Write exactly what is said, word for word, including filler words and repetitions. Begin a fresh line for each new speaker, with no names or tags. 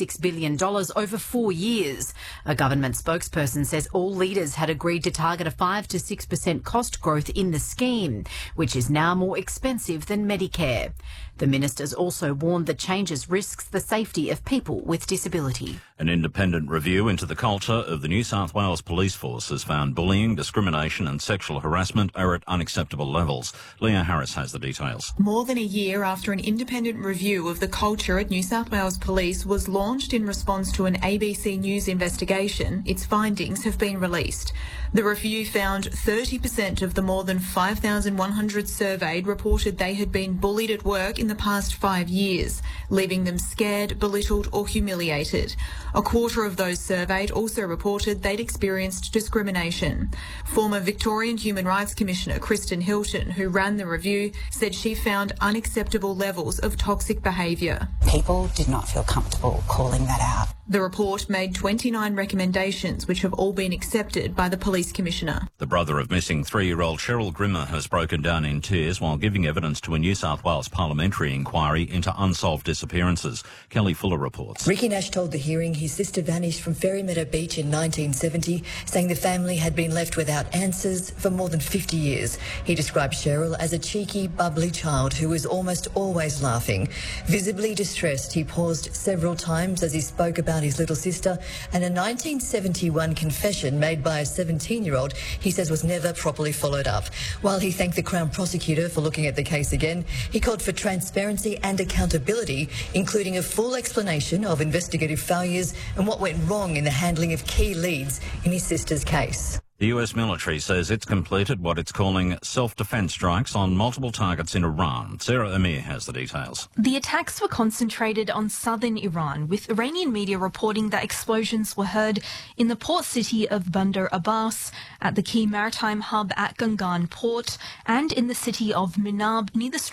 six billion dollars over four years. A government spokesperson says all leaders had agreed to target a five to six percent cost growth in the scheme, which is now more expensive than Medicare. The ministers also warned the changes risks the safety of people with disability.
An independent review into the culture of the New South Wales Police Force has found bullying, discrimination and sexual harassment are at unacceptable levels. Leah Harris has the details.
More than a year after an independent review of the culture at New South Wales Police was launched in response to an A B C News investigation, its findings have been released. The review found thirty percent of the more than five thousand one hundred surveyed reported they had been bullied at work in the past five years, leaving them scared, belittled or humiliated. A quarter of those surveyed also reported they'd experienced discrimination. Former Victorian Human Rights Commissioner Kristen Hilton, who ran the review, said she found unacceptable levels of toxic behaviour.
People did not feel comfortable calling that out.
The report made twenty-nine recommendations, which have all been accepted by the Police Commissioner.
The brother of missing three-year-old Cheryl Grimmer has broken down in tears while giving evidence to a New South Wales parliamentary inquiry into unsolved disappearances. Kelly Fuller reports.
Ricky Nash told the hearing his sister vanished from Ferry Meadow Beach in nineteen seventy, saying the family had been left without answers for more than fifty years. He described Cheryl as a cheeky, bubbly child who was almost always laughing. Visibly distressed, he paused several times as he spoke about his little sister, and a nineteen seventy-one confession made by a seventeen-year-old he says was never properly followed up. While he thanked the Crown Prosecutor for looking at the case again, he called for transparency and accountability, including a full explanation of investigative failures and what went wrong in the handling of key leads in his sister's case.
The U S military says it's completed what it's calling self-defence strikes on multiple targets in Iran. Sarah Amir has the details.
The attacks were concentrated on southern Iran, with Iranian media reporting that explosions were heard in the port city of Bandar Abbas, at the key maritime hub at Gangan port, and in the city of Minab near the